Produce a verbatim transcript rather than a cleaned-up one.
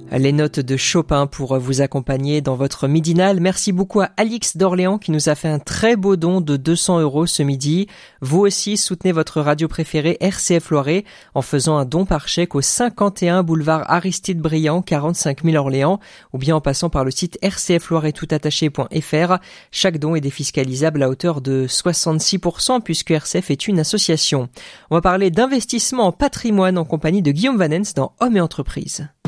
Les notes de Chopin pour vous accompagner dans votre midinale. Merci beaucoup à Alix d'Orléans qui nous a fait un très beau don de deux cents euros ce midi. Vous aussi soutenez votre radio préférée R C F Loiret en faisant un don par chèque au cinquante et un boulevard Aristide Briand, quarante-cinq mille Orléans, ou bien en passant par le site r c f loiret tout attaché point f r. Chaque don est défiscalisable à hauteur de soixante-six pour cent puisque R C F est une association. On va parler d'investissement en patrimoine en compagnie de Guillaume Vanens dans Hommes et Entreprises.